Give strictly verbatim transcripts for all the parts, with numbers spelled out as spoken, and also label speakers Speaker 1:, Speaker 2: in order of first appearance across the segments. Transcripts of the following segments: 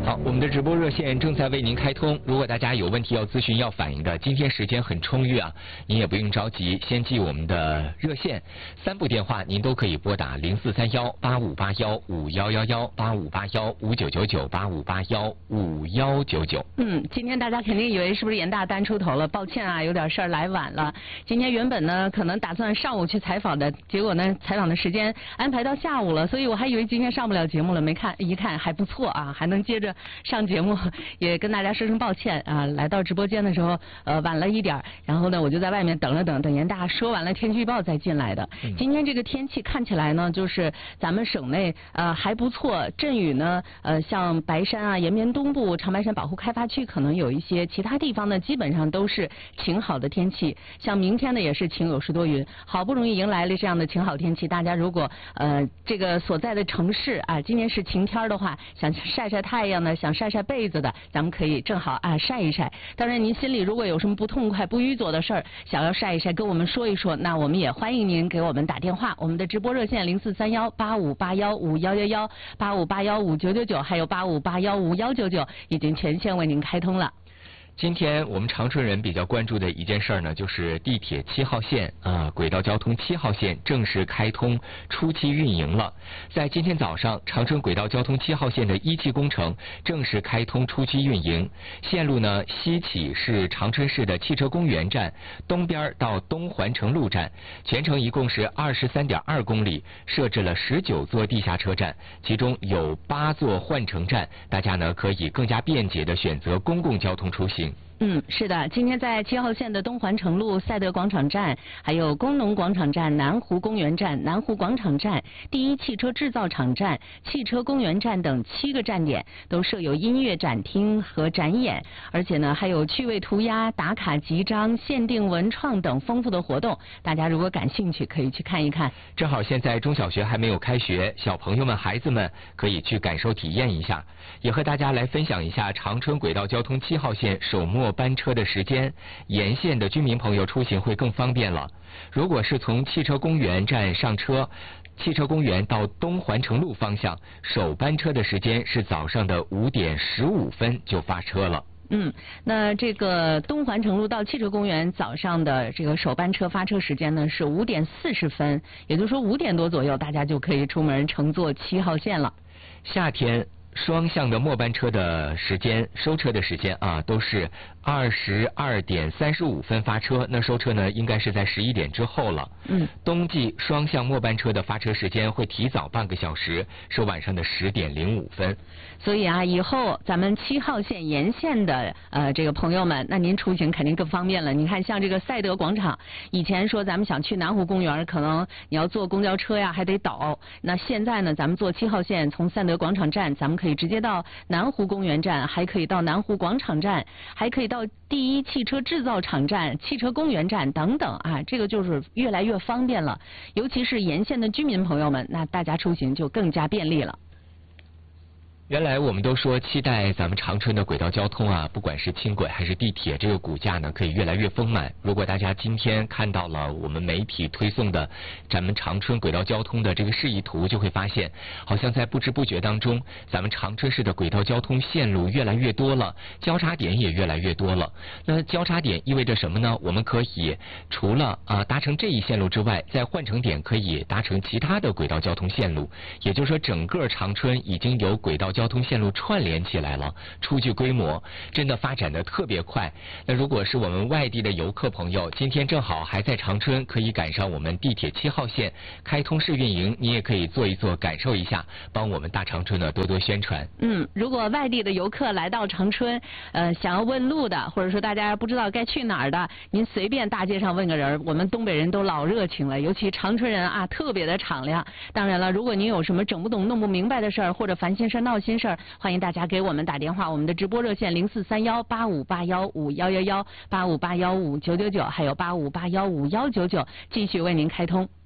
Speaker 1: 好，我们的直播热线正在为您开通。如果大家有问题要咨询、要反映的，今天时间很充裕啊，您也不用着急，先记我们的热线，三部电话您都可以拨打零四三幺八五八幺五幺幺幺、八五八幺五九九九、八五八幺五幺九九。
Speaker 2: 嗯，今天大家肯定以为是不是严大单出头了？抱歉啊，有点事儿来晚了。今天原本呢可能打算上午去采访的，结果呢采访的时间安排到下午了，所以我还以为今天上不了节目了，没看一看还不错啊，还能接着上节目，也跟大家说声抱歉啊。来到直播间的时候，呃，晚了一点，然后呢，我就在外面等了等，等严大说完了天气预报再进来的。嗯、今天这个天气看起来呢，就是咱们省内呃还不错，阵雨呢，呃，像白山啊、延边东部、长白山保护开发区可能有一些，其他地方呢基本上都是晴好的天气。像明天呢也是晴有时多云，好不容易迎来了这样的晴好天气，大家如果呃这个所在的城市啊，今天是晴天的话，想晒晒太阳呢，想晒晒被子的，咱们可以正好啊晒一晒。当然您心里如果有什么不痛快、不愉快的事儿，想要晒一晒跟我们说一说，那我们也欢迎您给我们打电话，我们的直播热线零四三幺八五八幺五幺幺幺、八五八幺五九九九，还有八五八幺五幺九九已经全线为您开通了。
Speaker 1: 今天我们长春人比较关注的一件事呢，就是地铁七号线啊，轨道交通七号线正式开通初期运营了。在今天早上，长春轨道交通七号线的一期工程正式开通初期运营。线路呢，西起是长春市的汽车公园站，东边到东环城路站，全程一共是二十三点二公里，设置了十九座地下车站，其中有八座换乘站，大家呢可以更加便捷的选择公共交通出行。
Speaker 2: 嗯，是的，今天在七号线的东环城路、赛德广场站、还有工农广场站、南湖公园站、南湖广场站、第一汽车制造厂站、汽车公园站等七个站点都设有音乐展厅和展演，而且呢还有趣味涂鸦、打卡集章、限定文创等丰富的活动。大家如果感兴趣，可以去看一看。
Speaker 1: 正好现在中小学还没有开学，小朋友们、孩子们可以去感受体验一下，也和大家来分享一下长春轨道交通七号线首末班车的时间，沿线的居民朋友出行会更方便了。如果是从汽车公园站上车，汽车公园到东环城路方向，首班车的时间是早上的五点十五分就发车了。
Speaker 2: 嗯，那这个东环城路到汽车公园早上的这个首班车发车时间呢是五点四十分，也就是说五点多左右大家就可以出门乘坐七号线了。
Speaker 1: 夏天双向的末班车的时间、收车的时间啊，都是二十二点三十五分发车，那收车呢应该是在十一点之后了。
Speaker 2: 嗯，
Speaker 1: 冬季双向末班车的发车时间会提早半个小时，是晚上的十点零五分。
Speaker 2: 所以啊，以后咱们七号线沿线的呃这个朋友们，那您出行肯定更方便了。你看，像这个赛德广场，以前说咱们想去南湖公园，可能你要坐公交车呀，还得倒。那现在呢，咱们坐七号线从赛德广场站，咱们可以直接到南湖公园站，还可以到南湖广场站，还可以到第一汽车制造厂站、汽车公园站等等啊，这个就是越来越方便了。尤其是沿线的居民朋友们，那大家出行就更加便利了。
Speaker 1: 原来我们都说期待咱们长春的轨道交通啊，不管是轻轨还是地铁，这个骨架呢可以越来越丰满。如果大家今天看到了我们媒体推送的咱们长春轨道交通的这个示意图，就会发现好像在不知不觉当中，咱们长春市的轨道交通线路越来越多了，交叉点也越来越多了。那交叉点意味着什么呢？我们可以除了啊搭乘这一线路之外，在换乘点可以搭乘其他的轨道交通线路，也就是说整个长春已经有轨道交通线路串联起来了，初具规模，真的发展的特别快。那如果是我们外地的游客朋友，今天正好还在长春，可以赶上我们地铁七号线开通试运营，你也可以坐一坐，感受一下，帮我们大长春呢多多宣传。
Speaker 2: 嗯，如果外地的游客来到长春，呃，想要问路的，或者说大家不知道该去哪儿的，您随便大街上问个人，我们东北人都老热情了，尤其长春人啊，特别的敞亮。当然了，如果您有什么整不懂、弄不明白的事儿，或者烦心事、闹心事儿，欢迎大家给我们打电话，我们的直播热线零四三幺八五八幺五幺幺幺、八五八幺五九九九，还有八五八幺五幺九九，继续为您开通。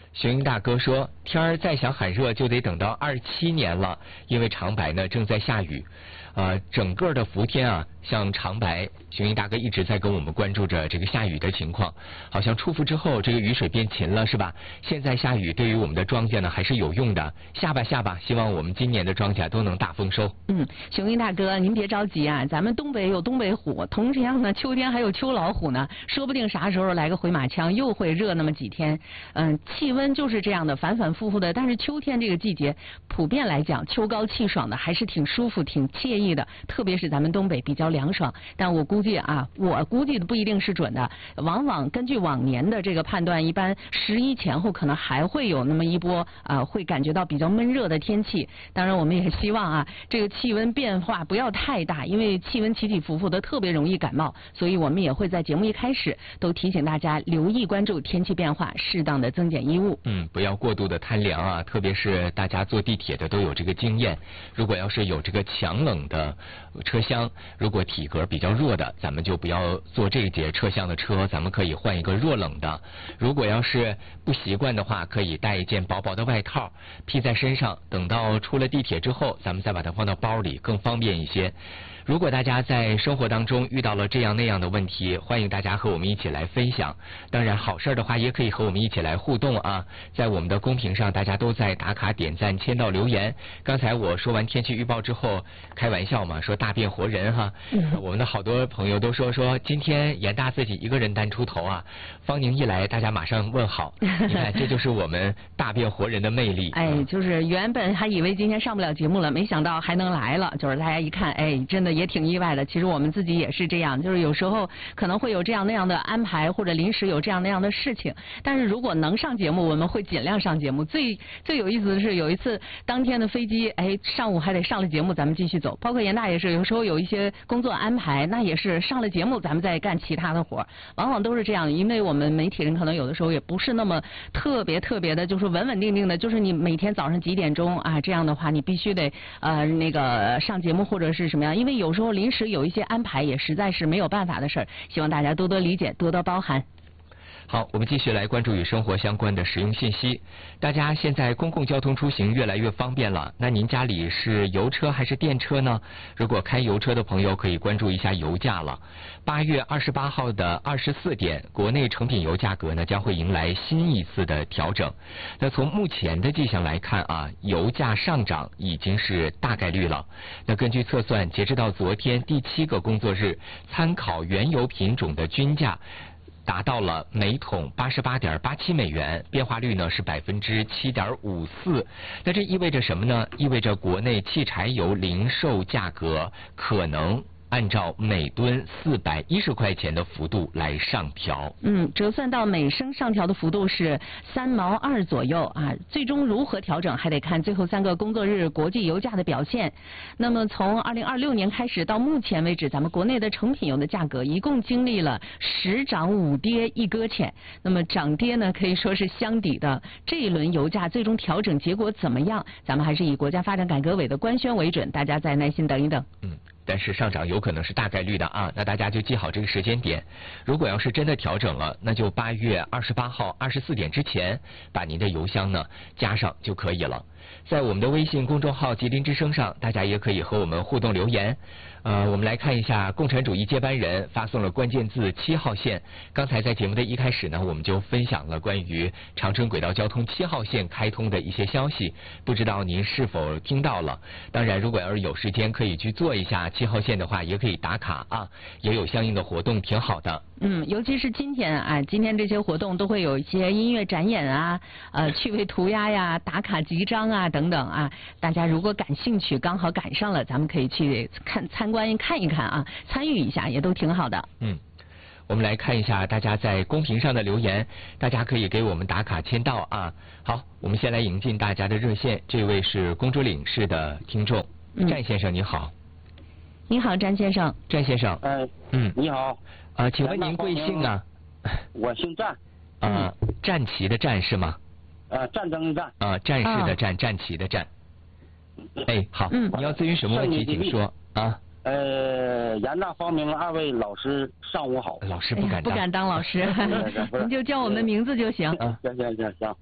Speaker 1: 雄鹰大哥说，天儿再想喊热就得等到二七年了，因为长白呢正在下雨。呃，整个的伏天啊，像长白，雄鹰大哥一直在跟我们关注着这个下雨的情况。好像出伏之后，这个雨水变勤了，是吧？现在下雨对于我们的庄稼呢还是有用的。下吧下吧，希望我们今年的庄稼都能大丰收。
Speaker 2: 嗯，雄鹰大哥，您别着急啊，咱们东北有东北虎，同样呢，秋天还有秋老虎呢，说不定啥时候来个回马枪，又会热那么几天。嗯，气温就是这样的，反反复复的。但是秋天这个季节，普遍来讲，秋高气爽的，还是挺舒服、挺惬意的。特别是咱们东北比较凉爽，但我估计啊，我估计的不一定是准的。往往根据往年的这个判断，一般十一前后可能还会有那么一波啊，会感觉到比较闷热的天气。当然，我们也希望啊，这个气温变化不要太大，因为气温起起伏伏的，特别容易感冒。所以我们也会在节目一开始都提醒大家留意关注天气变化，适当的增减衣物。
Speaker 1: 嗯，不要过度的贪凉啊，特别是大家坐地铁的都有这个经验。如果要是有这个强冷的车厢，如果体格比较弱的，咱们就不要坐这节车厢的车，咱们可以换一个弱冷的。如果要是不习惯的话，可以带一件薄薄的外套披在身上，等到出了地铁之后，咱们再把它放到包里，更方便一些。如果大家在生活当中遇到了这样那样的问题，欢迎大家和我们一起来分享。当然，好事的话也可以和我们一起来互动啊。在我们的公屏上，大家都在打卡、点赞、签到、留言。刚才我说完天气预报之后，开玩笑嘛，说大变活人哈。嗯、我们的好多朋友都说说今天严大自己一个人单出头啊。方宁一来，大家马上问好。你看，这就是我们大变活人的魅力。
Speaker 2: 哎，就是原本还以为今天上不了节目了，没想到还能来了。就是大家一看，哎，真的也挺意外的。其实我们自己也是这样，就是有时候可能会有这样那样的安排，或者临时有这样那样的事情。但是如果能上节目，我们会尽量上节目。最最有意思的是，有一次当天的飞机，哎，上午还得上了节目，咱们继续走。包括严大也是，有时候有一些工作安排，那也是上了节目，咱们再干其他的活，往往都是这样。因为我们媒体人可能有的时候也不是那么特别特别的，就是稳稳定定的，就是你每天早上几点钟啊，这样的话你必须得呃那个上节目或者是什么样，因为有时候临时有一些安排也实在是没有办法的事儿，希望大家多多理解，多多包涵。
Speaker 1: 好，我们继续来关注与生活相关的实用信息。大家现在公共交通出行越来越方便了，那您家里是油车还是电车呢？如果开油车的朋友可以关注一下油价了。八月二十八号的二十四点，国内成品油价格呢将会迎来新一次的调整。那从目前的迹象来看啊，油价上涨已经是大概率了。那根据测算，截止到昨天第七个工作日，参考原油品种的均价达到了每桶八十八点八七美元，变化率呢是百分之七点五四。那这意味着什么呢？意味着国内汽柴油零售价格可能按照每吨四百一十块钱的幅度来上调。
Speaker 2: 嗯，折算到每升上调的幅度是三毛二左右啊。最终如何调整，还得看最后三个工作日国际油价的表现。那么从二零二六年开始到目前为止，咱们国内的成品油的价格一共经历了十涨五跌一搁浅。那么涨跌呢可以说是相抵的。这一轮油价最终调整结果怎么样？咱们还是以国家发展改革委的官宣为准，大家再耐心等一等。
Speaker 1: 嗯。但是上涨有可能是大概率的啊，那大家就记好这个时间点。如果要是真的调整了，那就八月二十八号二十四点之前把您的邮箱呢加上就可以了。在我们的微信公众号吉林之声上，大家也可以和我们互动留言。呃，我们来看一下共产主义接班人发送了关键字七号线。刚才在节目的一开始呢，我们就分享了关于长春轨道交通七号线开通的一些消息，不知道您是否听到了？当然，如果要是有时间可以去做一下七号线的话，也可以打卡啊，也有相应的活动，挺好的。
Speaker 2: 嗯，尤其是今天啊，今天这些活动都会有一些音乐展演啊，呃，趣味涂鸦呀、打卡集章啊等等啊。大家如果感兴趣，刚好赶上了，咱们可以去看参观看一看啊，参与一下也都挺好的。
Speaker 1: 嗯，我们来看一下大家在公屏上的留言，大家可以给我们打卡签到啊。好，我们先来迎进大家的热线，这位是公主岭市的听众，詹先生，你好。
Speaker 2: 你好，詹先生。
Speaker 1: 詹先生。
Speaker 3: 哎，
Speaker 1: 嗯，
Speaker 3: 你好。
Speaker 1: 啊、呃，请问您贵姓啊？
Speaker 3: 我姓战。
Speaker 1: 啊、呃，战旗的战是吗？
Speaker 3: 呃，战争的战。
Speaker 1: 啊、呃，战士的战，战旗的战。哎，好，
Speaker 2: 嗯，
Speaker 1: 你要咨询什么问题，请说啊。
Speaker 3: 呃，严大、方明二位老师上午好。
Speaker 1: 老师不敢当，
Speaker 2: 哎、不敢当老师，您就叫我们名字就行。
Speaker 3: 行行行行。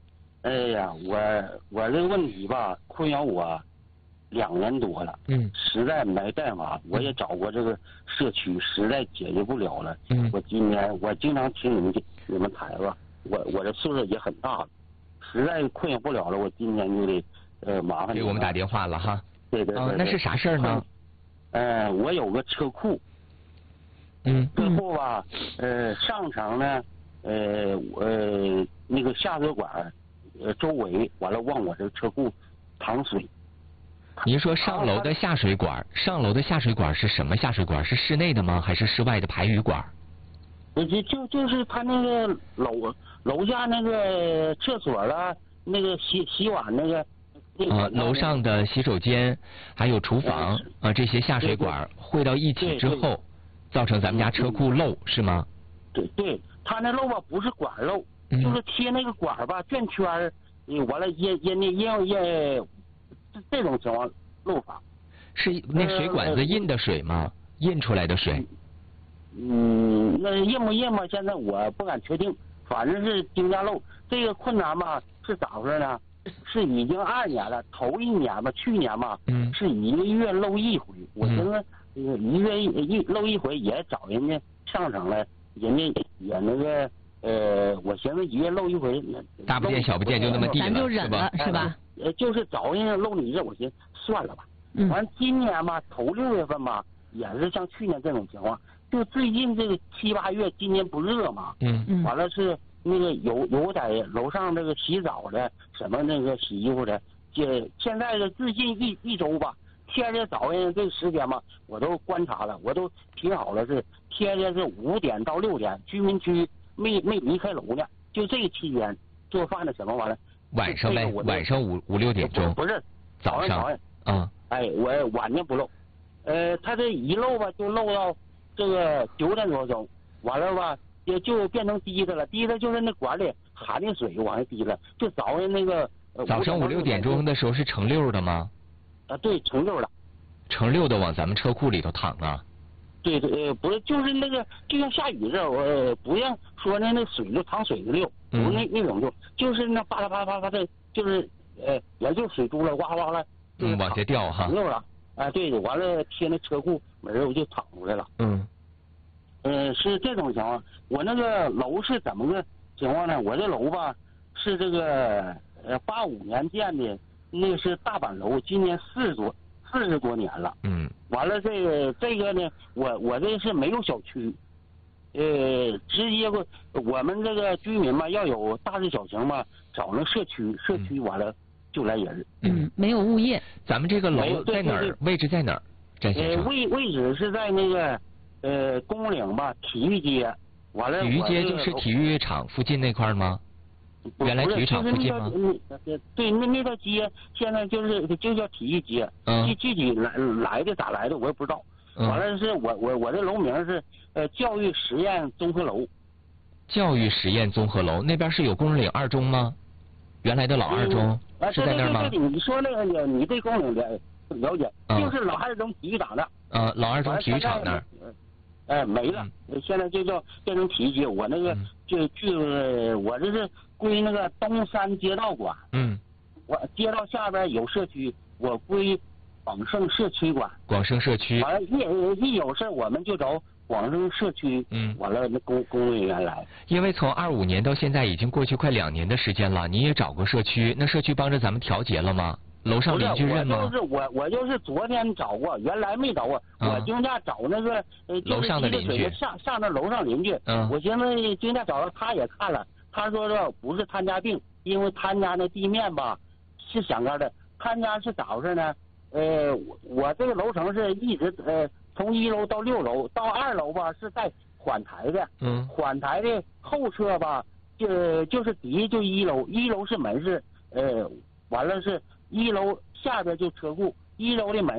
Speaker 3: 哎呀，我我这个问题吧，困扰我两年多了，
Speaker 1: 嗯，
Speaker 3: 实在没办法，我也找过这个社区，实在解决不了了。
Speaker 1: 嗯，
Speaker 3: 我今年我经常听你们你们台吧，我我这岁数也很大了，实在困扰不了了，我今年就得呃麻烦你
Speaker 1: 给我们打电话了哈。
Speaker 3: 对对对、
Speaker 1: 啊，那是啥事儿呢？
Speaker 3: 呃，我有个车库，
Speaker 1: 嗯，
Speaker 3: 车库吧，呃，上层呢，呃呃那个下水管，呃周围完了往我这个车库淌水。
Speaker 1: 您说上楼的下水管，上楼的下水管是什么下水管？是室内的吗？还是室外的排雨管？
Speaker 3: 就就就是他那个楼楼下那个厕所啦，那个洗洗碗那个。
Speaker 1: 啊，楼上的洗手间还有厨房啊，这些下水管汇到一起之后，造成咱们家车库漏是吗？
Speaker 3: 对对，他那漏吧不是管漏，
Speaker 1: 嗯、
Speaker 3: 就是贴那个管吧转圈儿，完了印印那印印这种情况漏法。
Speaker 1: 是那水管子印的水吗？呃、印出来的水？
Speaker 3: 嗯，那印不印吧？现在我不敢确定，反正是经常漏。这个困难吧是咋回事呢？是已经二年了，头一年吧，去年吧，
Speaker 1: 嗯，
Speaker 3: 是一个月漏一回。我寻思，呃，一月一漏一回也找人家上层了，人家也那个，呃，我寻思一月漏一回，
Speaker 1: 大不见小不见就那么地了，
Speaker 2: 咱就忍了是吧？
Speaker 3: 呃，就是找人家漏你这，我寻思算了吧。嗯。完今年吧，头六月份吧，也是像去年这种情况，就最近这个七八月，今年不热嘛，
Speaker 1: 嗯嗯，
Speaker 3: 完了是。那个有有在楼上那个洗澡的，什么那个洗衣服的，这现在的最近一一周吧，天天早上这时间嘛，我都观察了，我都听好了是天天是五点到六点，居民区没没离开楼呢，就这个期间做饭的什么完了。
Speaker 1: 晚上呗，晚上五五六点钟。
Speaker 3: 不是
Speaker 1: 早上。
Speaker 3: 早上。
Speaker 1: 嗯。
Speaker 3: 哎，我晚上不漏，呃，他这一漏吧就漏到这个九点多钟，完了吧。也就变成滴的了，滴的就是那管里含的水往下滴了，就早上那个。呃、
Speaker 1: 早上五六点钟的时候是成溜的吗？
Speaker 3: 啊，对，成溜的。
Speaker 1: 成溜的往咱们车库里头淌啊？
Speaker 3: 对对，呃，不是，就是那个，就像下雨这，我、呃、不像说那那水就淌水的溜，不是那那种溜，就是那啪啦啪啦啪啦的，就是呃，也就水珠了，哇哇啦。
Speaker 1: 嗯，往下掉哈。
Speaker 3: 溜了，啊，对，完了贴那车库门我就淌出来了。
Speaker 1: 嗯。
Speaker 3: 呃，是这种情况。我那个楼是怎么个情况呢？我这楼吧是这个呃八五年建的，那个是大板楼，今年四十多四十多年了。
Speaker 1: 嗯。
Speaker 3: 完了这个这个呢，我我这是没有小区，呃，直接过我们这个居民嘛，要有大事小情嘛，找那社区，社区完了就来人。
Speaker 2: 嗯，没有物业。
Speaker 1: 咱们这个楼在哪儿？位置在哪儿？詹先生。
Speaker 3: 呃，位位置是在那个。呃，公岭吧，体育街，完了。
Speaker 1: 体育街就是体育场附近那块吗？原来体育场附近吗？
Speaker 3: 对，那那条街现在就是就叫体育街。
Speaker 1: 嗯。
Speaker 3: 具具体来来的咋来的我也不知道。
Speaker 1: 嗯。
Speaker 3: 完了是我我我这楼名是呃教育实验综合楼。
Speaker 1: 教育实验综合楼那边是有公岭二中吗？原来的老二中、
Speaker 3: 嗯、
Speaker 1: 是在那儿吗？
Speaker 3: 对对对，你说那个你你对公岭了了解、
Speaker 1: 嗯，
Speaker 3: 就是老二中体育场那儿。
Speaker 1: 呃，老二中体育场那儿。
Speaker 3: 哎，没了，
Speaker 1: 嗯、
Speaker 3: 现在就叫变成体育街。我那个就距、嗯、我这是归那个东山街道管。
Speaker 1: 嗯。
Speaker 3: 我街道下边有社区，我归广盛社区管。
Speaker 1: 广盛社区。
Speaker 3: 完了，一一有事我们就找广盛社区。
Speaker 1: 嗯。
Speaker 3: 完了，那公公务人员来。
Speaker 1: 因为从二五年到现在已经过去快两年的时间了，你也找过社区，那社区帮着咱们调节了吗？楼上邻居认吗？
Speaker 3: 我就是我，我就是昨天找过，原来没找过。
Speaker 1: 嗯、
Speaker 3: 我今天找那个呃，
Speaker 1: 楼上的邻居，
Speaker 3: 下下那楼上邻居。
Speaker 1: 嗯。
Speaker 3: 我寻思今天找到他也看了，他说这不是他家病，因为他家那地面吧是想干的，他家是咋回事呢？呃，我我这个楼层是一直呃从一楼到六楼，到二楼吧是带缓台的。
Speaker 1: 嗯。
Speaker 3: 缓台的后侧吧，就就是底就一楼，一楼是门市，呃，完了是。一楼下边就车库，一楼的门